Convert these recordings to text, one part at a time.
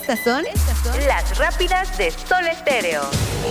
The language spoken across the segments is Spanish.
Estas son las rápidas de Sol Estéreo.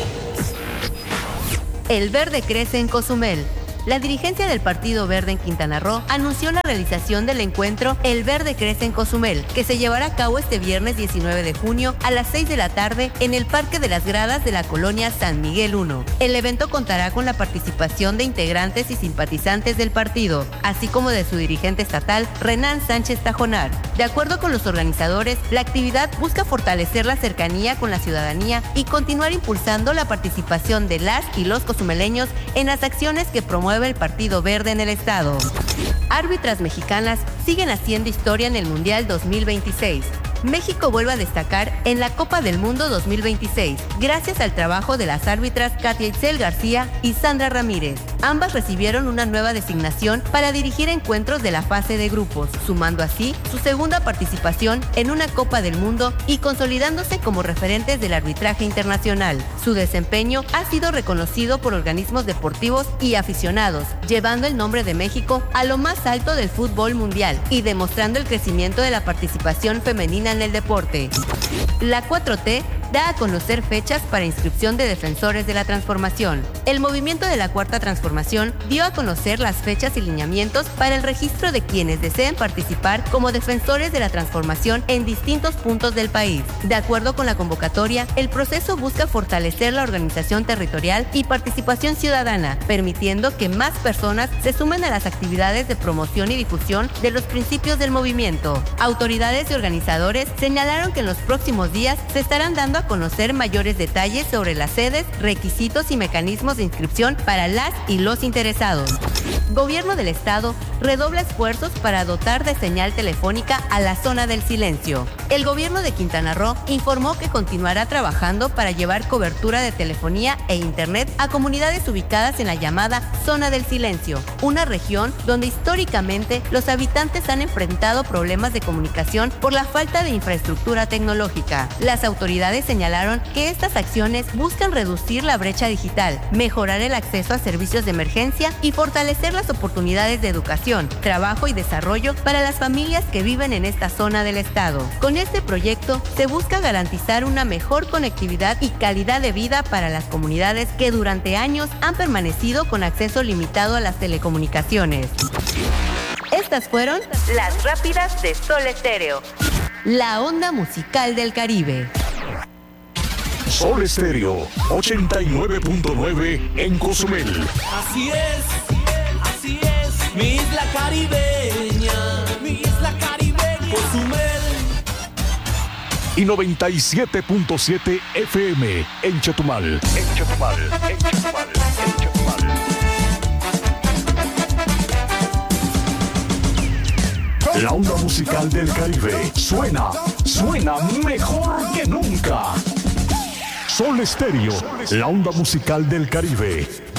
El verde crece en Cozumel. La dirigencia del Partido Verde en Quintana Roo anunció la realización del encuentro El Verde Crece en Cozumel, que se llevará a cabo este viernes 19 de junio a las 6 de la tarde en el Parque de las Gradas de la colonia San Miguel 1. El evento contará con la participación de integrantes y simpatizantes del partido, así como de su dirigente estatal, Renan Sánchez Tajonar. De acuerdo con los organizadores, la actividad busca fortalecer la cercanía con la ciudadanía y continuar impulsando la participación de las y los cozumeleños en las acciones que promueve el Partido Verde en el estado. Árbitras mexicanas siguen haciendo historia en el Mundial 2026. México vuelve a destacar en la Copa del Mundo 2026, gracias al trabajo de las árbitras Katia Itzel García y Sandra Ramírez. Ambas recibieron una nueva designación para dirigir encuentros de la fase de grupos, sumando así su segunda participación en una Copa del Mundo y consolidándose como referentes del arbitraje internacional. Su desempeño ha sido reconocido por organismos deportivos y aficionados, llevando el nombre de México a lo más alto del fútbol mundial y demostrando el crecimiento de la participación femenina en el deporte. La 4T da a conocer fechas para inscripción de defensores de la transformación. El movimiento de la Cuarta Transformación dio a conocer las fechas y lineamientos para el registro de quienes deseen participar como defensores de la transformación en distintos puntos del país. De acuerdo con la convocatoria, el proceso busca fortalecer la organización territorial y participación ciudadana, permitiendo que más personas se sumen a las actividades de promoción y difusión de los principios del movimiento. Autoridades y organizadores señalaron que en los próximos días se estarán dando a conocer mayores detalles sobre las sedes, requisitos y mecanismos de inscripción para las y los interesados. Gobierno del Estado redobla esfuerzos para dotar de señal telefónica a la zona del silencio. El gobierno de Quintana Roo informó que continuará trabajando para llevar cobertura de telefonía e internet a comunidades ubicadas en la llamada zona del silencio, una región donde históricamente los habitantes han enfrentado problemas de comunicación por la falta de infraestructura tecnológica. Las autoridades señalaron que estas acciones buscan reducir la brecha digital, mejorar el acceso a servicios de emergencia y fortalecer las oportunidades de educación, trabajo y desarrollo para las familias que viven en esta zona del estado. Con este proyecto se busca garantizar una mejor conectividad y calidad de vida para las comunidades que durante años han permanecido con acceso limitado a las telecomunicaciones. Estas fueron las rápidas de Sol Estéreo, la onda musical del Caribe. Sol Estéreo 89.9 en Cozumel. Así es, mi isla caribeña, Cozumel. Y 97.7 FM en Chetumal. La onda musical del Caribe suena mejor que nunca. Sol Estéreo, la onda musical del Caribe,